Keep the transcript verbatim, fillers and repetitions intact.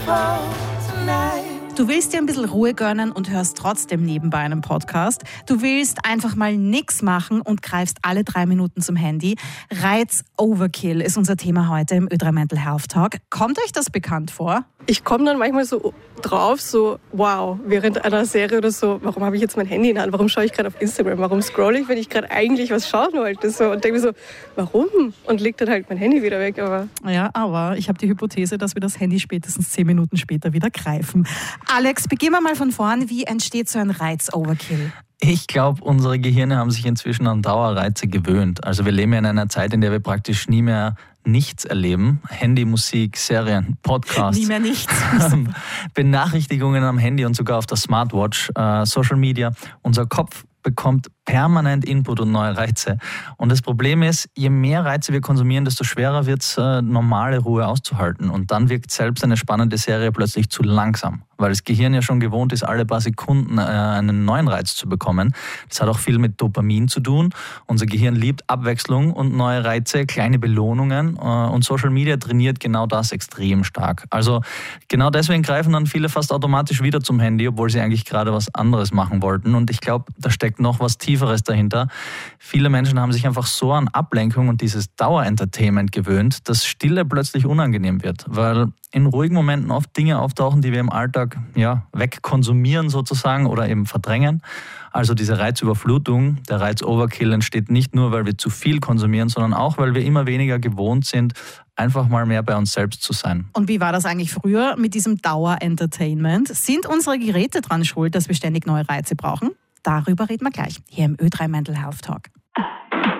Du willst dir ein bisschen Ruhe gönnen und hörst trotzdem nebenbei einen Podcast. Du willst einfach mal nichts machen und greifst alle drei Minuten zum Handy. Reiz-Overkill ist unser Thema heute im Ö drei Mental Health Talk. Kommt euch das bekannt vor? Ich komme dann manchmal so drauf, so wow, während einer Serie oder so, warum habe ich jetzt mein Handy in der Hand? Warum schaue ich gerade auf Instagram? Warum scrolle ich, wenn ich gerade eigentlich was schauen wollte? So, und denke mir so, warum? Und leg dann halt mein Handy wieder weg. Aber ja, aber ich habe die Hypothese, dass wir das Handy spätestens zehn Minuten später wieder greifen. Alex, beginnen wir mal von vorn. Wie entsteht so ein Reiz-Overkill? Ich glaube, unsere Gehirne haben sich inzwischen an Dauerreize gewöhnt. Also wir leben ja in einer Zeit, in der wir praktisch nie mehr nichts erleben. Handy, Musik, Serien, Podcasts. Nie mehr nichts. Benachrichtigungen am Handy und sogar auf der Smartwatch, äh, Social Media. Unser Kopf bekommt permanent Input und neue Reize. Und das Problem ist, je mehr Reize wir konsumieren, desto schwerer wird es, äh, normale Ruhe auszuhalten. Und dann wirkt selbst eine spannende Serie plötzlich zu langsam, weil das Gehirn ja schon gewohnt ist, alle paar Sekunden äh, einen neuen Reiz zu bekommen. Das hat auch viel mit Dopamin zu tun. Unser Gehirn liebt Abwechslung und neue Reize, kleine Belohnungen. Äh, und Social Media trainiert genau das extrem stark. Also genau deswegen greifen dann viele fast automatisch wieder zum Handy, obwohl sie eigentlich gerade was anderes machen wollten. Und ich glaube, da steckt noch was Tieferes dahinter. Viele Menschen haben sich einfach so an Ablenkung und dieses Dauerentertainment gewöhnt, dass Stille plötzlich unangenehm wird, weil in ruhigen Momenten oft Dinge auftauchen, die wir im Alltag ja, wegkonsumieren sozusagen oder eben verdrängen. Also diese Reizüberflutung, der Reiz-Overkill entsteht nicht nur, weil wir zu viel konsumieren, sondern auch, weil wir immer weniger gewohnt sind, einfach mal mehr bei uns selbst zu sein. Und wie war das eigentlich früher mit diesem Dauerentertainment? Sind unsere Geräte dran schuld, dass wir ständig neue Reize brauchen? Darüber reden wir gleich hier im Ö drei Mental Health Talk.